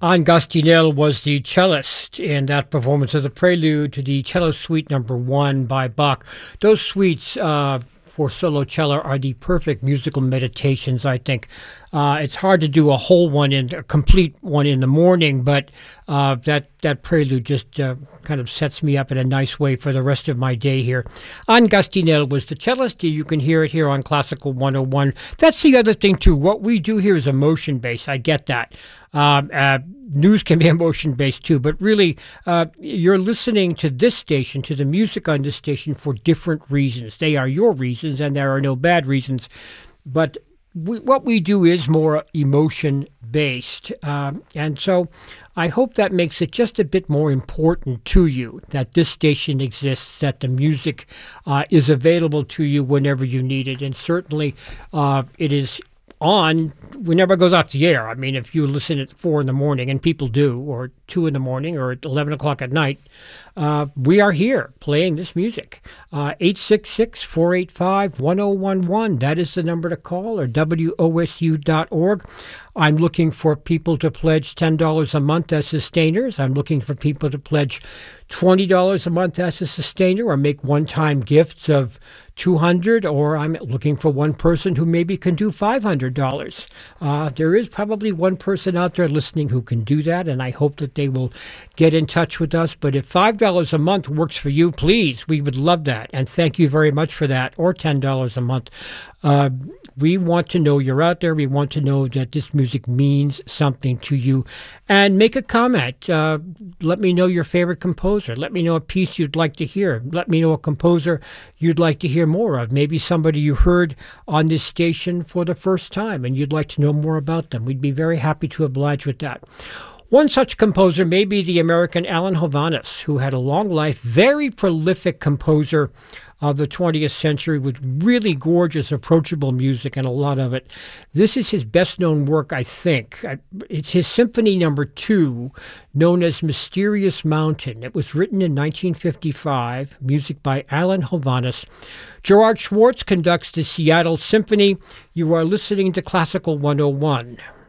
Angostinel was the cellist in that performance of the prelude to the cello suite number 1 by Bach. Those suites for solo cello are the perfect musical meditations, I think. It's hard to do a complete one in the morning, but that prelude just kind of sets me up in a nice way for the rest of my day here. Angostinel was the cellist. You can hear it here on Classical 101. That's the other thing, too. What we do here is emotion-based. I get that. News can be emotion-based, too. But really, you're listening to this station, to the music on this station, for different reasons. They are your reasons, and there are no bad reasons. But what we do is more emotion-based. And so I hope that makes it just a bit more important to you that this station exists, that the music is available to you whenever you need it. And certainly it is on whenever it goes off the air. I mean, if you listen at 4 in the morning, and people do, or 2 in the morning, or at 11 o'clock at night, we are here playing this music. 866-485-1011. That is the number to call, or WOSU.org. I'm looking for people to pledge $10 a month as sustainers. I'm looking for people to pledge $20 a month as a sustainer, or make one-time gifts of $200, or I'm looking for one person who maybe can do $500. There is probably one person out there listening who can do that, and I hope that they will get in touch with us. But if $5 a month works for you, please, we would love that, and thank you very much for that, or $10 a month. We want to know you're out there. We want to know that this music means something to you. And make a comment. Let me know your favorite composer. Let me know a piece you'd like to hear. Let me know a composer you'd like to hear more of. Maybe somebody you heard on this station for the first time and you'd like to know more about them. We'd be very happy to oblige with that. One such composer may be the American Alan Hovhaness, who had a long life, very prolific composer of the 20th century with really gorgeous, approachable music, and a lot of it. This is his best-known work, I think. It's his Symphony No. 2, known as Mysterious Mountain. It was written in 1955, music by Alan Hovhaness. Gerard Schwartz conducts the Seattle Symphony. You are listening to Classical 101.